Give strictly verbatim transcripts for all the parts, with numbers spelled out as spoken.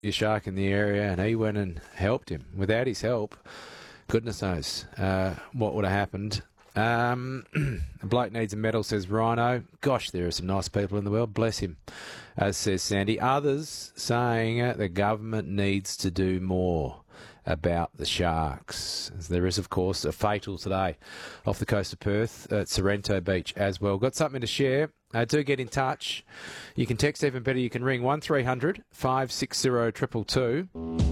your shark in the area, and he went and helped him. Without his help, goodness knows uh, what would have happened. Um, a bloke needs a medal, says Rhino. Gosh, there are some nice people in the world. Bless him, as says Sandy. Others saying uh, the government needs to do more about the sharks. There is, of course, a fatal today off the coast of Perth at Sorrento Beach as well. Got something to share? Uh, do get in touch. You can text, even better, you can ring one three hundred five six zero two two two.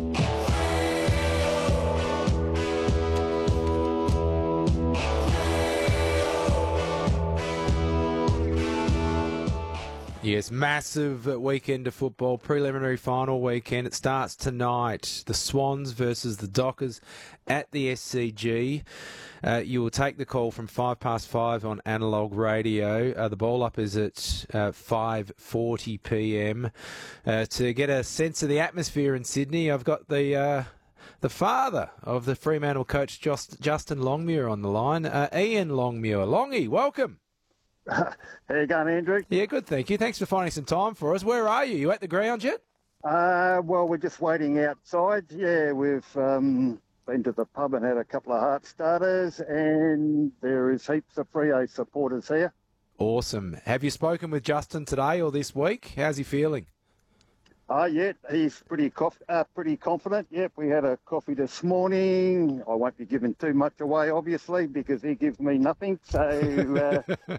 Yes, massive weekend of football, preliminary final weekend. It starts tonight. The Swans versus the Dockers at the S C G. Uh, you will take the call from five past five on Analog Radio. Uh, the ball up is at uh, five forty p.m. Uh, to get a sense of the atmosphere in Sydney, I've got the uh, the father of the Fremantle coach, Just, Justin Longmuir, on the line. Uh, Ian Longmuir. Longy, welcome. How you going, Andrew? Yeah, good, thank you. Thanks for finding some time for us. Where are you? You at the ground yet? Uh, well, we're just waiting outside. Yeah, we've um, been to the pub and had a couple of heart starters, and there is heaps of Freo supporters here. Awesome. Have you spoken with Justin today or this week? How's he feeling? Oh, uh, yeah, he's pretty cof- uh, pretty confident. Yep, we had a coffee this morning. I won't be giving too much away, obviously, because he gives me nothing. So, uh,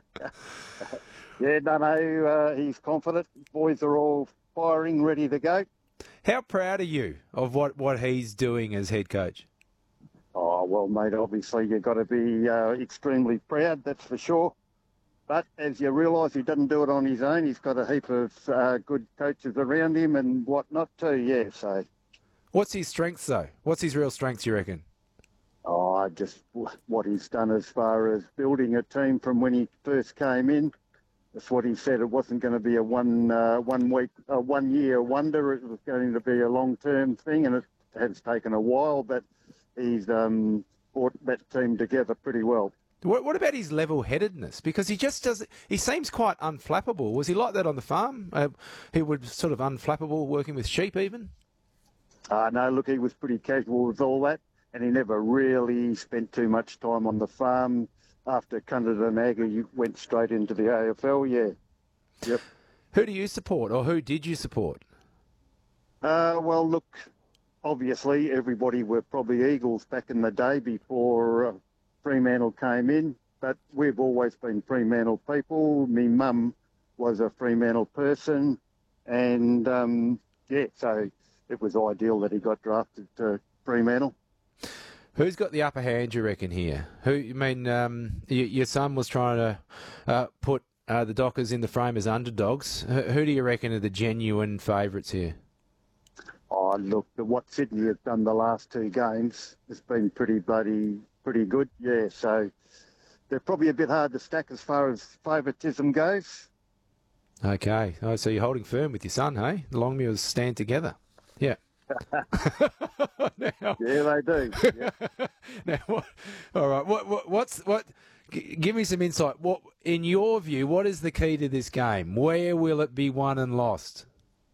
yeah, no, no, uh, he's confident. Boys are all firing, ready to go. How proud are you of what, what he's doing as head coach? Oh, well, mate, obviously you've got to be uh, extremely proud, that's for sure. But as you realise, he doesn't do it on his own. He's got a heap of uh, good coaches around him and whatnot too, yeah, so... What's his strengths, though? What's his real strengths, you reckon? Oh, just what he's done as far as building a team from when he first came in. That's what he said. It wasn't going to be a one, uh, one week, a one-year wonder. It was going to be a long-term thing, and it has taken a while, but he's um, brought that team together pretty well. What, what about his level-headedness? Because he just does. He seems quite unflappable. Was he like that on the farm? Uh, he would sort of unflappable, working with sheep, even. Uh, no, look, he was pretty casual with all that, and he never really spent too much time on the farm. After Cunderdin he went straight into the A F L. Yeah, yep. Who do you support, or who did you support? Uh, well, look, obviously everybody were probably Eagles back in the day before. Uh, Fremantle came in, but we've always been Fremantle people. Me mum was a Fremantle person, and um, yeah, so it was ideal that he got drafted to Fremantle. Who's got the upper hand, you reckon, here? Who? I mean, um, your, your son was trying to uh, put uh, the Dockers in the frame as underdogs. Who, who do you reckon are the genuine favourites here? Oh, look, what Sydney have done the last two games has been pretty bloody... pretty good, yeah, so they're probably a bit hard to stack as far as favouritism goes. Okay, oh, so you're holding firm with your son, hey? The Longmuirs stand together. Yeah. now, yeah, they do. Yeah. now, what, all right, what, what, what's, what, g- give me some insight. What, in your view, what is the key to this game? Where will it be won and lost?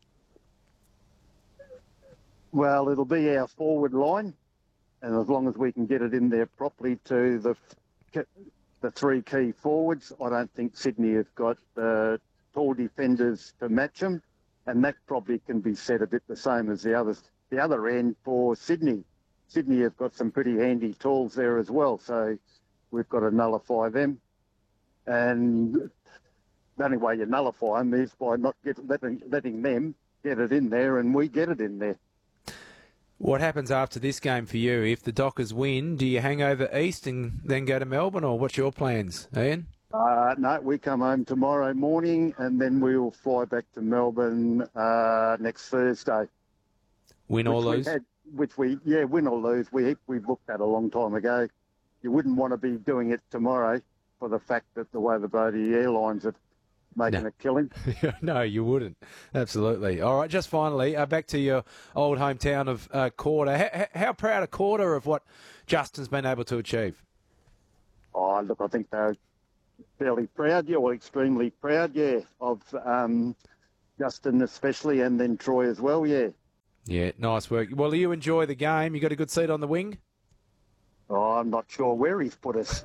Well, it'll be our forward line. And as long as we can get it in there properly to the the three key forwards, I don't think Sydney have got uh, tall defenders to match them. And that probably can be said a bit the same as the others. The other end for Sydney. Sydney have got some pretty handy talls there as well. So we've got to nullify them. And the only way you nullify them is by not get, letting, letting them get it in there and we get it in there. What happens after this game for you? If the Dockers win, do you hang over east and then go to Melbourne, or what's your plans, Ian? Uh, no, we come home tomorrow morning and then we'll fly back to Melbourne uh, next Thursday. Win or lose? Had, which we, yeah, win or lose. We we booked that a long time ago. You wouldn't want to be doing it tomorrow for the fact that the way the bloody airlines are making no. a killing. No, you wouldn't. Absolutely. All right, just finally, uh, back to your old hometown of uh, Corder. How, how proud of Corder of what Justin's been able to achieve? Oh, look, I think they're fairly proud, yeah, or extremely proud, yeah, of um, Justin especially, and then Troy as well, yeah. Yeah, nice work. Well, you enjoy the game. You got a good seat on the wing? Oh, I'm not sure where he's put us.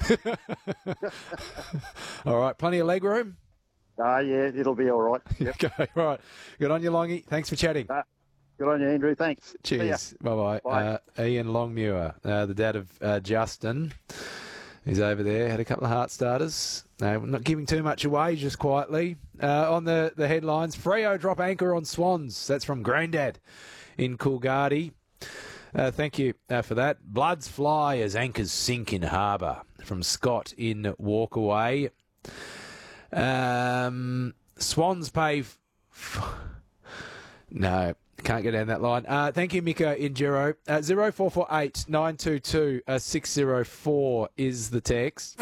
All right, plenty of leg room? Ah, yeah, it'll be all right. Yep. Okay, right. Good on you, Longy. Thanks for chatting. Uh, good on you, Andrew. Thanks. Cheers. Bye-bye. Bye. Uh, Ian Longmuir, uh, the dad of uh, Justin. He's over there, had a couple of heart starters. No, we're not giving too much away, just quietly. Uh, on the, the headlines, Freo drop anchor on Swans. That's from Grandad in Coolgardie. Uh, thank you uh, for that. Bloods fly as anchors sink in harbour. From Scott in Walkaway. Um, Swans pay... F- f- no, can't get down that line. Uh, thank you, Mika in Giro. Uh, zero four four eight nine two two six zero four is the text.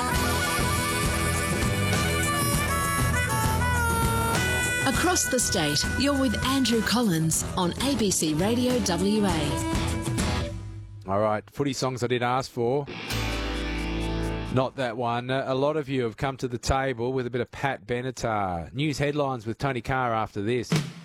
Across the state, you're with Andrew Collins on A B C Radio W A. All right, footy songs I did ask for. Not that one. A lot of you have come to the table with a bit of Pat Benatar. News headlines with Tony Carr after this.